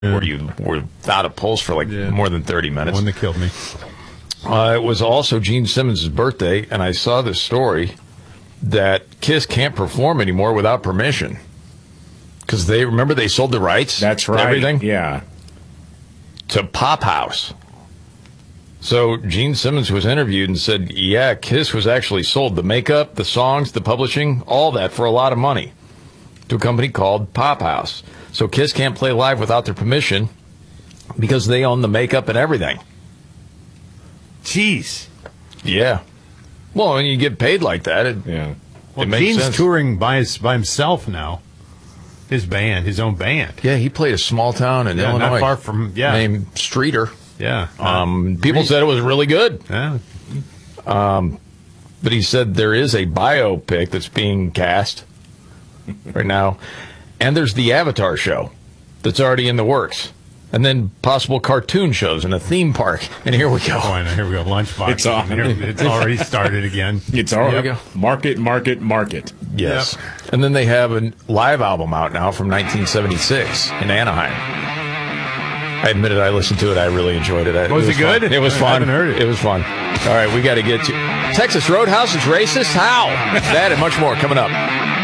where you were out of pulse for more than 30 minutes. One that killed me. It was also Gene Simmons' birthday, and I saw this story that Kiss can't perform anymore without permission. Because they sold the rights. That's right. Everything. Yeah. To Pop House. So Gene Simmons was interviewed and said, yeah, Kiss was actually sold. The makeup, the songs, the publishing, all that for a lot of money to a company called Pop House. So Kiss can't play live without their permission because they own the makeup and everything. Jeez. Yeah. Well, when you get paid like that, Well, it makes Gene's sense. touring by himself now. His band, his own band. Yeah, he played a small town in Illinois. Not far from, named Streeter. Yeah. People said it was really good. Yeah. But he said there is a biopic that's being cast right now. And there's the Avatar show that's already in the works. And then possible cartoon shows in a theme park. And here we go. Oh, I know. Here we go. Lunchbox. It's on. It's already started again. It's all There we go. Market. Yes. And then they have a live album out now from 1976 in Anaheim. I admit it, I listened to it. I really enjoyed it. Was it good? Fun. It was fun. I haven't heard it. It was fun. All right, we got to get to Texas Roadhouse is racist? How? That and much more coming up.